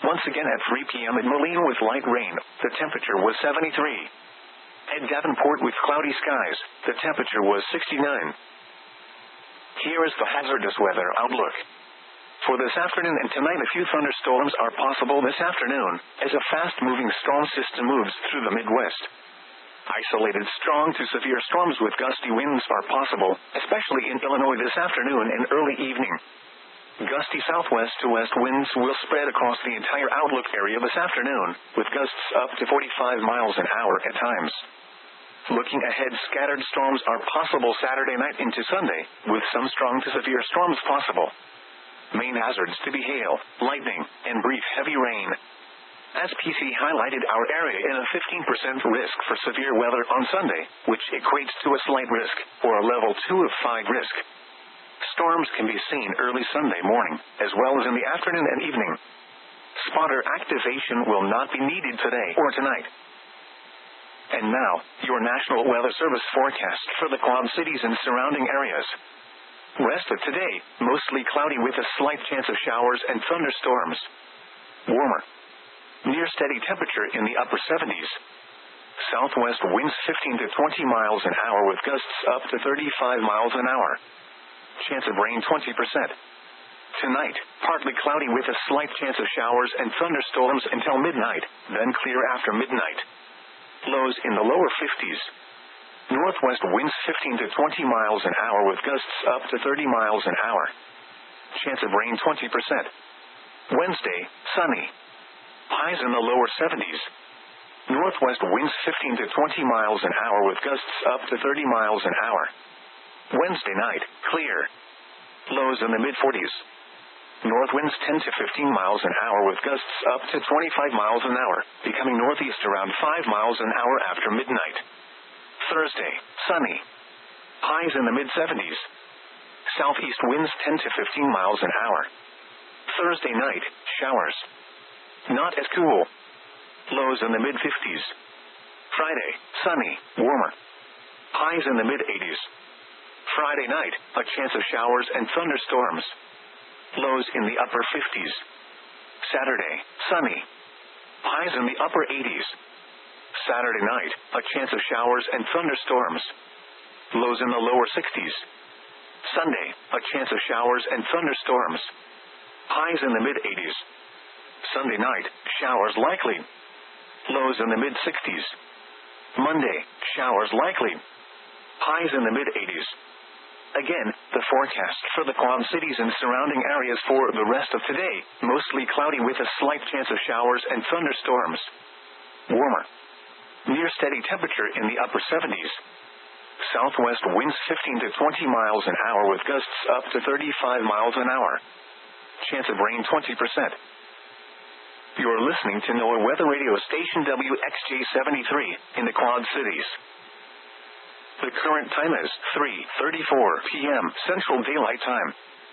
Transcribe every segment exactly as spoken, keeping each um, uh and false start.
Once again at three p.m. in Moline with light rain, the temperature was seventy-three. At Davenport with cloudy skies, the temperature was sixty-nine. Here is the hazardous weather outlook. For this afternoon and tonight, a few thunderstorms are possible this afternoon, as a fast-moving storm system moves through the Midwest. Isolated strong to severe storms with gusty winds are possible, especially in Illinois this afternoon and early evening. Gusty southwest to west winds will spread across the entire outlook area this afternoon, with gusts up to forty-five miles an hour at times. Looking ahead, scattered storms are possible Saturday night into Sunday, with some strong to severe storms possible. Main hazards to be hail, lightning, and brief heavy rain. S P C highlighted our area in a fifteen percent risk for severe weather on Sunday, which equates to a slight risk, or a level two of five risk. Storms can be seen early Sunday morning, as well as in the afternoon and evening. Spotter activation will not be needed today or tonight. And now, your National Weather Service forecast for the Quad Cities and surrounding areas. Rest of today, mostly cloudy with a slight chance of showers and thunderstorms. Warmer. Near steady temperature in the upper seventies. Southwest winds fifteen to twenty miles an hour with gusts up to thirty-five miles an hour. Chance of rain twenty percent. Tonight, partly cloudy with a slight chance of showers and thunderstorms until midnight, then clear after midnight. Lows in the lower fifties. Northwest winds fifteen to twenty miles an hour with gusts up to thirty miles an hour. Chance of rain twenty percent. Wednesday, sunny. Highs in the lower seventies. Northwest winds fifteen to twenty miles an hour with gusts up to thirty miles an hour. Wednesday night, clear. Lows in the mid forties. North winds ten to fifteen miles an hour with gusts up to twenty-five miles an hour, becoming northeast around five miles an hour after midnight. Thursday, sunny. Highs in the mid seventies. Southeast winds ten to fifteen miles an hour. Thursday night, showers. Not as cool. Lows in the mid fifties. Friday, sunny, warmer. Highs in the mid eighties. Friday night, a chance of showers and thunderstorms. Lows in the upper fifties. Saturday, sunny. Highs in the upper eighties. Saturday night, a chance of showers and thunderstorms. Lows in the lower sixties. Sunday, a chance of showers and thunderstorms. Highs in the mid eighties. Sunday night, showers likely. Lows in the mid sixties. Monday, showers likely. Highs in the mid eighties. Again, the forecast for the Quad Cities and surrounding areas for the rest of today, mostly cloudy with a slight chance of showers and thunderstorms. Warmer. Near steady temperature in the upper seventies. Southwest winds fifteen to twenty miles an hour with gusts up to thirty-five miles an hour. Chance of rain twenty percent. You're listening to NOAA Weather Radio Station W X J seventy-three in the Quad Cities. The current time is three thirty-four p.m. Central Daylight Time.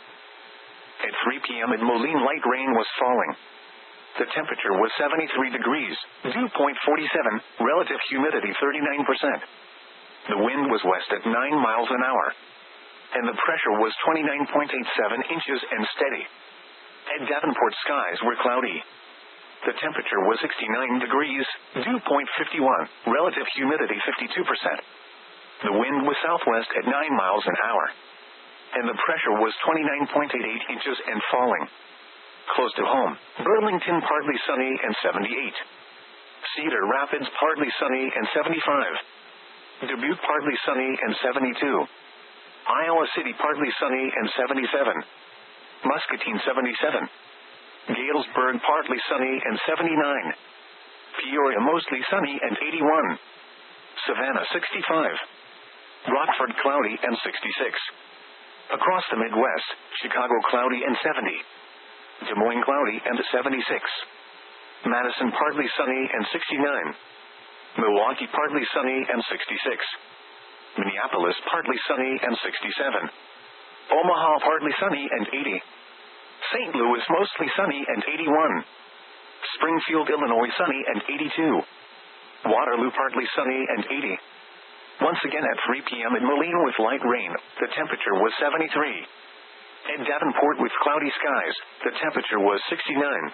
At three p.m. in Moline, light rain was falling. The temperature was seventy-three degrees, dew point forty-seven, relative humidity thirty-nine percent. The wind was west at nine miles an hour. And the pressure was twenty-nine point eight seven inches and steady. At Davenport, skies were cloudy. The temperature was sixty-nine degrees, dew point fifty-one, relative humidity fifty-two percent. The wind was southwest at nine miles an hour. And the pressure was twenty-nine point eight eight inches and falling. Close to home, Burlington partly sunny and seventy-eight. Cedar Rapids partly sunny and seventy-five. Dubuque partly sunny and seventy-two. Iowa City partly sunny and seventy-seven. Muscatine seventy-seven. Galesburg partly sunny and seventy-nine. Peoria mostly sunny and eighty-one. Savannah sixty-five. Rockford cloudy and sixty-six. Across the Midwest, Chicago cloudy and seventy. Des Moines cloudy and seventy-six. Madison partly sunny and sixty-nine. Milwaukee partly sunny and sixty-six. Minneapolis partly sunny and sixty-seven. Omaha partly sunny and eighty. Saint Louis mostly sunny and eighty-one. Springfield, Illinois sunny and eighty-two. Waterloo partly sunny and eighty. Once again at three p.m. in Moline with light rain, the temperature was seventy-three. At Davenport with cloudy skies, the temperature was sixty-nine.